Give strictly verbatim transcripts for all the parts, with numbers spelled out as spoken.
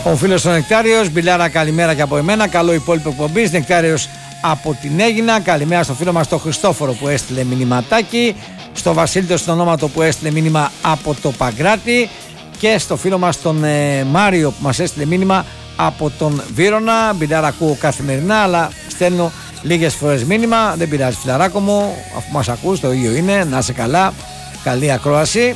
Ο φίλος ο Νεκτάριος, Μπιλάρα, καλημέρα και από εμένα. Καλό υπόλοιπο εκπομπής. Νεκτάριος από την Έγινα. Καλημέρα στο φίλο μας τον Χριστόφορο που έστειλε μηνυματάκι. Στο Βασίλη το Συνονόματο που έστειλε μήνυμα από το Παγκράτη. Και στο φίλο μας τον ε, Μάριο που μας έστειλε μήνυμα από τον Βύρωνα. Μπιλάρα, ακούω καθημερινά, αλλά στέλνω λίγες φορές μήνυμα. Δεν πειράζει, φιλαράκο μου, αφού μας ακούς, το ίδιο είναι. Να είσαι καλά. Καλή ακρόαση.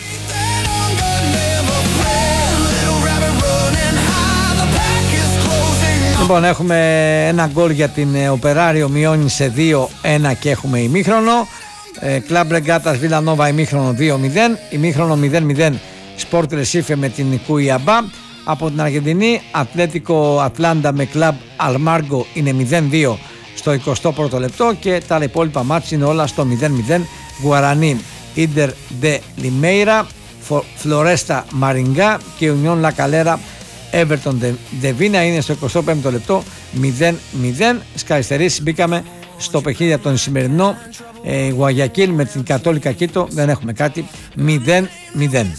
Λοιπόν, έχουμε ένα γκολ για την Οπεράριο, μειώνει σε δύο ένα και έχουμε ημίχρονο. Κλαμπ Ρεγκάτας Βιλανόβα ημίχρονο δύο μηδέν, ημίχρονο μηδέν μηδέν Σπόρτ Ρεσίφε με την Κουιαμπά. Από την Αργεντινή, Ατλέτικο Ατλάντα με Κλαμπ Αλμάργκο είναι μηδέν δύο στο εικοστό πρώτο λεπτό και τα υπόλοιπα μάτς είναι όλα στο μηδέν μηδέν. Γουαρανί Ίντερ Ντε Λιμέιρα, Φλωρέστα Μαριγκά και Ουνιόν Λακαλέρα Everton Ντεβίνα είναι στο εικοστό πέμπτο λεπτό μηδέν μηδέν. Σκαριστερής μπήκαμε στο παιχνίδι από τον σημερινό ε, Γουαγιακίλ με την Κατόλικα Κίτο, δεν έχουμε κάτι, μηδέν μηδέν.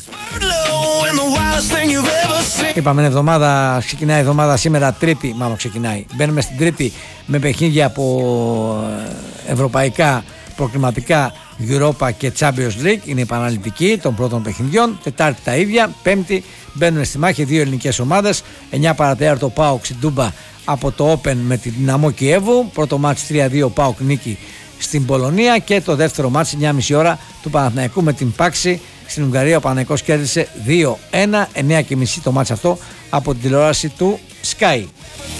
Είπαμε εβδομάδα, ξεκινάει η εβδομάδα σήμερα Τρίτη, μάλλον ξεκινάει, μπαίνουμε στην Τρίτη με παιχνίδια από ευρωπαϊκά προκριματικά Europa και Champions League, είναι επαναληπτική των πρώτων παιχνιδιών. Τετάρτη τα ίδια, Πέμπτη μπαίνουν στη μάχη δύο ελληνικές ομάδες. εννιά παρατέταρτο ΠΑΟΚ στην Τούμπα από το Open με την Δυναμό Κιέβου. Πρώτο μάτς τρία δύο ΠΑΟΚ νίκη στην Πολωνία και το δεύτερο μάτς εννιά και μισή ώρα του Παναθηναϊκού με την Πάξη στην Ουγγαρία. Ο Παναθηναϊκός κέρδισε δύο ένα, εννιά και μισή το μάτς αυτό από την τηλεόραση του Sky.